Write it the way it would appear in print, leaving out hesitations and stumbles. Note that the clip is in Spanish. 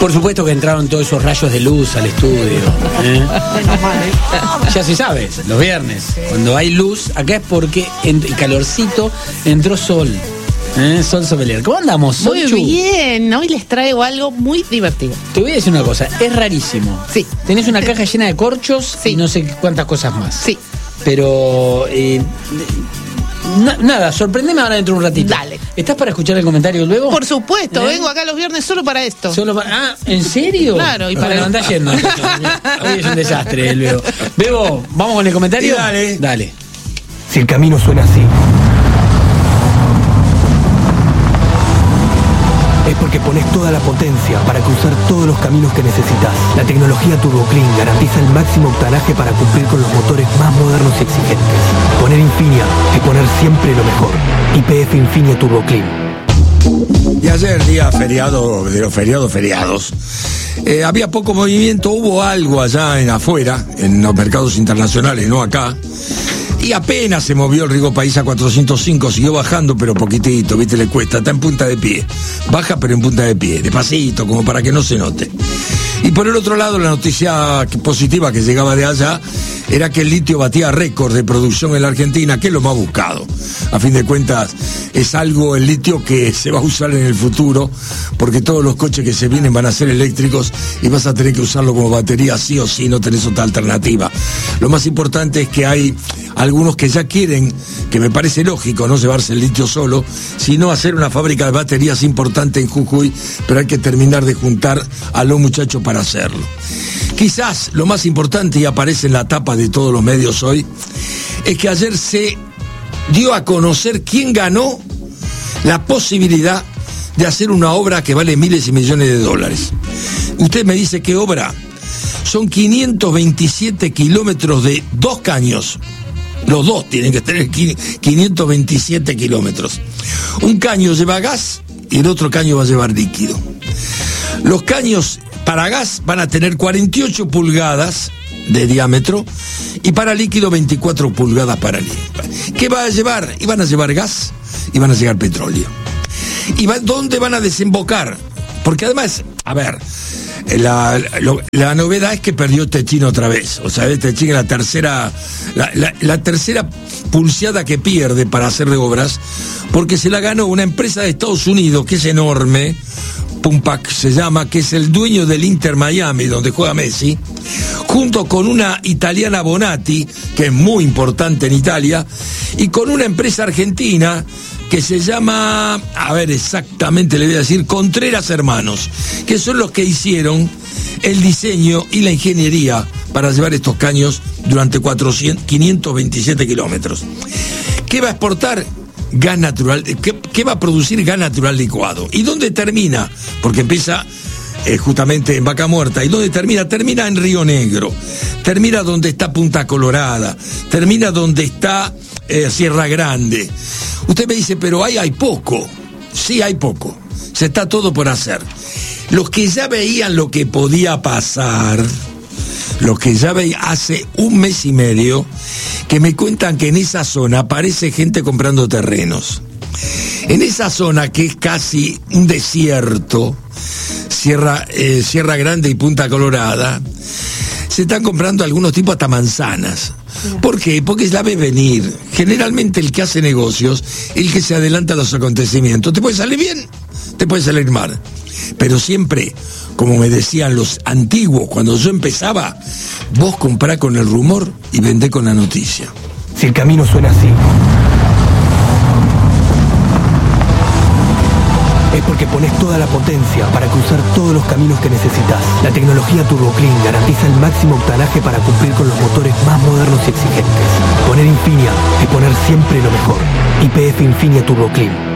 Por supuesto que entraron todos esos rayos de luz al estudio. Ya se sabe, los viernes, cuando hay luz, acá es porque el calorcito, entró sol. Sol Sommelier. ¿Cómo andamos? Muy bien, hoy les traigo algo muy divertido. Te voy a decir una cosa, es rarísimo. Sí. Tenés una caja llena de corchos y no sé cuántas cosas más. Sí. Pero nada, sorprendeme ahora dentro de un ratito. Dale. ¿Estás para escuchar el comentario luego? Por supuesto, vengo acá los viernes solo para esto. ¿En serio? Claro, y para anda yendo. Hoy es un desastre, luego. Bebo, ¿vamos con el comentario? Sí, dale. Si el camino suena así, es porque pones toda la potencia para cruzar todos los caminos que necesitas. La tecnología Turbo Clean garantiza el máximo octanaje para cumplir con los motores más modernos y exigentes. Poner Infinia es poner siempre lo mejor. YPF Infinia Turbo Clean. Y ayer, día feriado, de los feriados, había poco movimiento, hubo algo allá afuera, en los mercados internacionales, no acá. Y apenas se movió el Rigo País a 405, siguió bajando, pero poquitito, viste, le cuesta, está en punta de pie. Baja, pero en punta de pie, despacito, como para que no se note. Y por el otro lado, la noticia positiva que llegaba de allá era que el litio batía récord de producción en la Argentina, que es lo más buscado. A fin de cuentas, es algo, el litio, que se va a usar en el futuro, porque todos los coches que se vienen van a ser eléctricos y vas a tener que usarlo como batería sí o sí, no tenés otra alternativa. Lo más importante es que hay algunos que ya quieren, que me parece lógico, no llevarse el litio solo, sino hacer una fábrica de baterías importante en Jujuy, pero hay que terminar de juntar a los muchachos para hacerlo. Quizás lo más importante, y aparece en la tapa de todos los medios hoy, es que ayer se dio a conocer quién ganó la posibilidad de hacer una obra que vale miles y millones de dólares. Usted me dice, ¿qué obra? Son 527 kilómetros de 2 caños. Los dos tienen que tener 527 kilómetros. Un caño lleva gas y el otro caño va a llevar líquido. Los caños para gas van a tener 48 pulgadas de diámetro y para líquido 24 pulgadas para líquido. ¿Qué va a llevar? Y van a llevar gas y van a llevar petróleo. ¿Y ¿dónde van a desembocar? Porque además, a ver, la novedad es que perdió Techín otra vez. O sea, Techín es la tercera pulseada que pierde para hacer de obras, porque se la ganó una empresa de Estados Unidos que es enorme, Pumpac se llama, que es el dueño del Inter Miami, donde juega Messi, junto con una italiana, Bonatti, que es muy importante en Italia, y con una empresa argentina que se llama, a ver exactamente le voy a decir, Contreras Hermanos, que son los que hicieron el diseño y la ingeniería para llevar estos caños durante 527 kilómetros. ¿Qué va a exportar? Gas natural. ¿Qué va a producir? Gas natural licuado. ¿Y dónde termina? Porque empieza justamente en Vaca Muerta. ¿Y dónde termina? Termina en Río Negro. Termina donde está Punta Colorada. Termina donde está Sierra Grande. Usted me dice, pero hay poco. Sí, hay poco. Se está todo por hacer. Los que ya veían lo que podía pasar, los que ya veían hace un mes y medio, que me cuentan que en esa zona aparece gente comprando terrenos. En esa zona que es casi un desierto, Sierra Grande y Punta Colorada, se están comprando algunos tipos hasta manzanas. ¿Por qué? Porque la ve venir. Generalmente el que hace negocios, el que se adelanta a los acontecimientos. Te puede salir bien, te puede salir mal. Pero siempre, como me decían los antiguos, cuando yo empezaba, vos comprá con el rumor y vendé con la noticia. Si el camino suena así, es porque pones toda la potencia para cruzar todos los caminos que necesitas. La tecnología Turbo Clean garantiza el máximo octanaje para cumplir con los motores más modernos y exigentes. Poner Infinia es poner siempre lo mejor. YPF Infinia Turbo Clean.